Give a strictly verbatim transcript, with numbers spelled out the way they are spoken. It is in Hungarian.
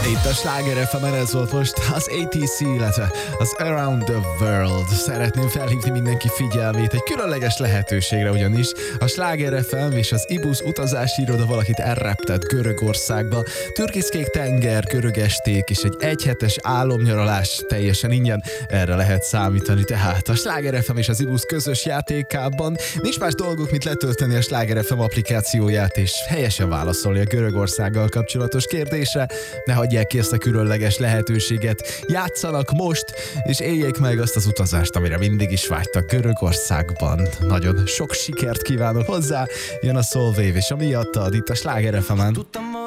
Itt a Sláger ef emen ez volt most az á té cé, illetve az Around the World. Szeretném felhívni mindenki figyelmét egy különleges lehetőségre, ugyanis a Sláger ef em és az Ibusz utazási iroda valakit elreptett Görögországba. Türkiszkék tenger, görög esték és egy egyhetes álomnyaralás teljesen ingyen. Erre lehet számítani, tehát a Sláger ef em és az Ibusz közös játékában nincs más dolguk, mint letölteni a Sláger ef em applikációját és helyesen válaszolni a Görögországgal kapcsolatos kérdésre. Ne hagyják ki ezt a különleges lehetőséget. Játszanak most, és éljék meg azt az utazást, amire mindig is vágytak Görögországban. Nagyon sok sikert kívánok hozzá. Jön a Solveig és a Miattad itt a Sláger ef emen.